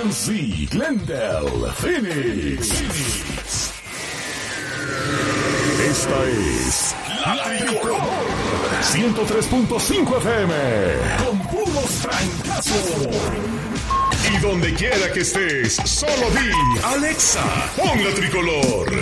Chelsea, Glendale, Phoenix. Esta es La Tricolor 103.5 FM con puros trancazos. Y donde quiera que estés, solo di Alexa, pon La Tricolor.